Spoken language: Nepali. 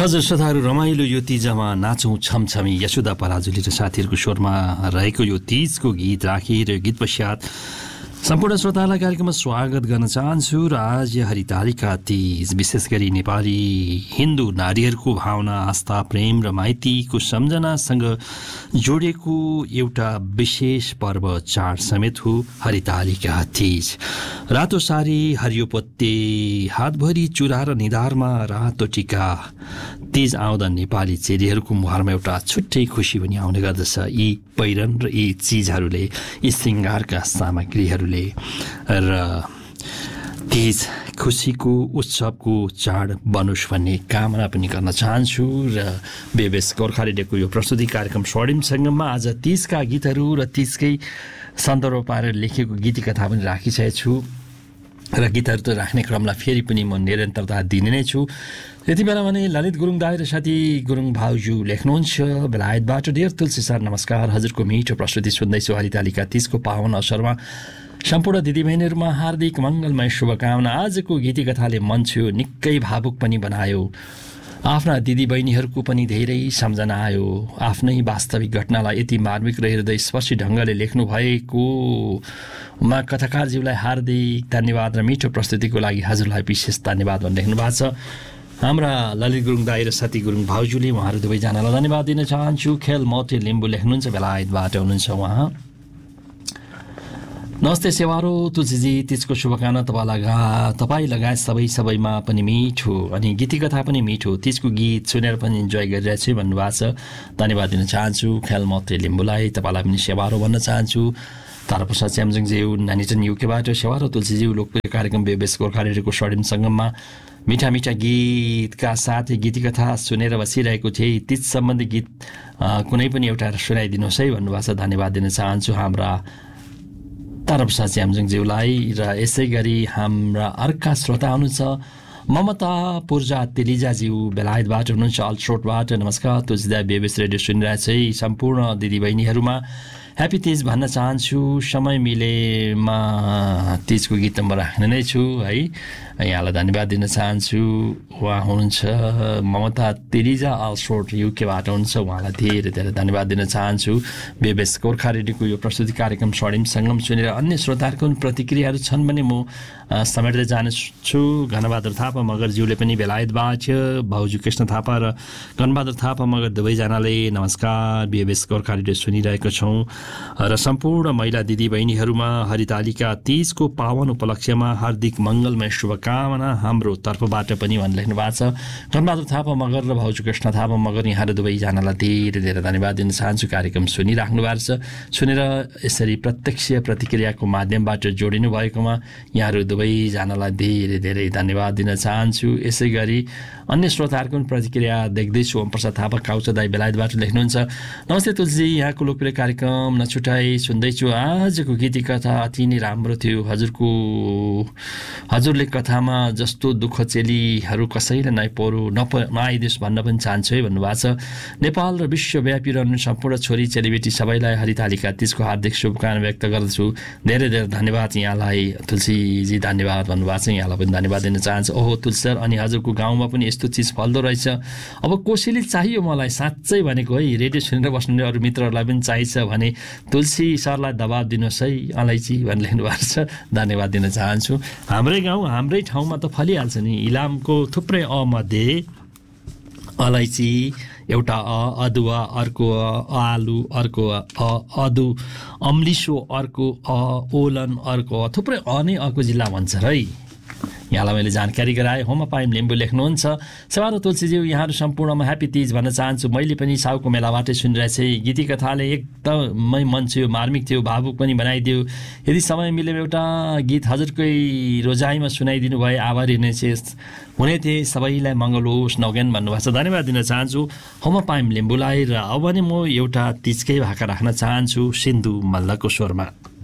हजुर श्रोताहरू, रमाइलो यो तीजमा नाचौँ छमछमी यशोदा पराजुली र साथीहरूको स्वरमा रहेको यो तीजको गीत राखेर यो गीत पश्चात सम्पूर्ण श्रोतालाई कार्यक्रममा स्वागत गर्न चाहन्छु। र आज हरितालिका तीज विशेष गरी नेपाली हिन्दू नारीहरूको भावना, आस्था, प्रेम र माइतीको सम्झनासँग जोडिएको एउटा विशेष पर्व चाड समेत हो हरितालिका तीज। रातो सारी, हरियो पत्ते, हातभरि चुरा र निधारमा रातो टिका, तीज आउँदा नेपाली चेलीहरूको मुहारमा एउटा छुट्टै खुसी पनि आउने गर्दछ। यी पहिरन र यी चिजहरूले, यी श्रृङ्गारका सामग्रीहरूले र तीज खुसीको उत्सवको चाड बनोस् भन्ने कामना पनि गर्न चाहन्छु। र बेबेस गोर्खा रेडियोको यो प्रस्तुति कार्यक्रम स्वर्णिम सङ्गममा आज तीजका गीतहरू र तीजकै सन्दर्भ पारेर लेखेको गीत कथा पनि राखिसकेको छु र गीतहरू त राख्ने क्रमलाई फेरि पनि म निरन्तरता दिने नै छु। यति बेला भने ललित गुरुङ दाई र साथी गुरुङ भाउजू लेख्नुहुन्छ बेलायतबाट। डियर तुलसी सर, नमस्कार। हजुरको मिठो प्रस्तुति सुन्दैछु। हरितालिका तीजको पावन अवसरमा सम्पूर्ण दिदीबहिनीहरूमा हार्दिक मङ्गलमय शुभकामना। आजको गीती कथाले मन छुयो, निकै भावुक पनि बनायो। आफ्ना दिदीबहिनीहरूको पनि धेरै सम्झना आयो। आफ्नै वास्तविक घटनालाई यति मार्मिक र हृदयस्पर्शी ढङ्गले लेख्नु भएकोमा कथाकारज्यूलाई हार्दिक धन्यवाद र मिठो प्रस्तुतिको लागि हजुरलाई विशेष धन्यवाद भनी लेख्नु भएको छ। हाम्रा ललित गुरुङ दाई र साथी गुरुङ भाउजूले उहाँहरू दुवैजनालाई धन्यवाद दिन चाहन्छु। खेल मोटे लिम्बू लेख्नुहुन्छ, बेलायतबाट हुनुहुन्छ उहाँ। नमस्ते सेवारो तुलसीजी, तीजको शुभकामना तपाईँ लगायत सबैमा पनि मिठो, अनि गीती कथा पनि मिठो, तीजको गीत सुनेर पनि इन्जोय गरिरहेको छु भन्नुभएको छ। धन्यवाद दिन चाहन्छु खेल मोटे लिम्बूलाई। तपाईँलाई पनि सेवारो भन्न चाहन्छु। ताराप्रसाद च्यामजुङज्यू नानीटन युकेबाट सेवारो तुलसीज्यू। लोकप्रिय कार्यक्रम बेबेस गोर्खा रेडियोको स्वर्णिम सङ्गममा मिठा मिठा गीतका साथै गीती कथा सुनेर बसिरहेको थिएँ। तीज सम्बन्धी गीत कुनै पनि एउटा सुनाइदिनुहोस् है भन्नुभएको छ। धन्यवाद दिन चाहन्छु हाम्रा ताराप्रसाद च्यामजुङज्यूलाई। र यसै गरी हाम्रा अर्का श्रोता हुनुहुन्छ ममता पूर्जा तेलिजाज्यू, बेलायतबाट हुनुहुन्छ, अल्ट्रोटबाट। नमस्कार तुलसीदा, बेबेस रेडियो सुनिरहेको छ है। सम्पूर्ण दिदीबहिनीहरूमा ह्याप्पी तीज भन्न चाहन्छु। समय मिलेमा तीजको गीत म राख्ने नै छु है। यहाँलाई धन्यवाद दिन चाहन्छु। उहाँ हुनुहुन्छ ममता तेलिजा, अल्ट्रोट युकेबाट हुनुहुन्छ, उहाँलाई धेरै धेरै धन्यवाद दिन चाहन्छु। बेबेस गोर्खा रेडियोको यो प्रस्तुति कार्यक्रम स्वर्णिम सङ्गम सुनेर अन्य श्रोताहरूको प्रतिक्रियाहरू छन् भने म समेट्दै जानेछु। घनबहादुर थापा मगरज्यूले पनि बेलायतबाट, भाउजू कृष्ण थापा र घनबहादुर थापा मगर दुवैजनाले नमस्कार, बेबेस गोर्खा रेडियो सुनिरहेको छौँ। र सम्पूर्ण महिला दिदीबहिनीहरूमा हरितालिका तीजको पावन उपलक्ष्यमा हार्दिक मङ्गलमय शुभकामना हाम्रो तर्फबाट पनि भनी लेख्नु भएको छ। घनबहादुर थापा मगर र भाउजू कृष्ण थापा मगर यहाँहरू दुवैजनालाई धेरै धेरै धन्यवाद दिन चाहन्छु। कार्यक्रम सुनिराख्नु भएको छ, सुनेर यसरी प्रत्यक्ष प्रतिक्रियाको माध्यमबाट जोडिनु भएकोमा यहाँहरू दुवैजनालाई धेरै धेरै धन्यवाद दिन चाहन्छु। यसै गरी अन्य श्रोताहरूको पनि प्रतिक्रिया देख्दैछु। ओमप्रसाद थापा काउचा दाई बेलायतबाट लेख्नुहुन्छ, नमस्ते तुलसी, यहाँको लोकप्रिय कार्यक्रम नछुटाई सुन्दैछु। आजको गीती कथा अति नै राम्रो थियो। हजुरले कथामा जस्तो दुःख चेलीहरू कसैले नआइदियोस् भन्न पनि चाहन्छु है भन्नुभएको छ। नेपाल र विश्वव्यापी रहनु सम्पूर्ण छोरी चेलीबेटी सबैलाई हरितालिका तीजको हार्दिक शुभकामना व्यक्त गर्दछु। धेरै धेरै धन्यवाद यहाँलाई तुलसीजी, धन्यवाद भन्नुभएको छ। यहाँलाई पनि धन्यवाद दिन चाहन्छु। ओहो तुलसी सर, अनि हजुरको गाउँमा पनि यस्तो चिज फल्दो रहेछ। अब कोसेली चाहियो मलाई, साँच्चै भनेको है। रेडियो सुनेर बस्ने अरू मित्रहरूलाई पनि चाहिन्छ भने तुलसी सरलाई दबाब दिनुहोस् है, अलैँची भनी लेख्नु भएको छ। धन्यवाद दिन चाहन्छु। हाम्रै गाउँ हाम्रै ठाउँमा त फलिहाल्छ नि। इलामको थुप्रै मध्ये अलैँची, एउटा अदुवा, अर्को आलु, अर्को अदु, अम्लिसो, अर्को ओलन, अर्को थुप्रै नै अर्को जिल्ला भन्छ है। यहाँलाई मैले जानकारी गराएँ। होमा पाइम लिम्बू लेख्नुहुन्छ, सेवारो तुलसीज्यू, यहाँहरू सम्पूर्णमा ह्याप्पी तीज भन्न चाहन्छु। मैले पनि साउको मेलाबाटै सुनिरहेछु। गीती कथाले एकदमै मन थियो, मार्मिक थियो, भावुक पनि बनाइदियो। यदि समय मिले एउटा गीत हजुरकै रोजाइमा सुनाइदिनु भए आभारी हुने थिएँ। सबैलाई मङ्गल होस्, नौगेन भन्नुभएको छ। धन्यवाद दिन चाहन्छु होमा पाइम लिम्बूलाई। र अब भने म एउटा तीजकै भाका राख्न चाहन्छु सिन्धु मल्लको स्वरमा।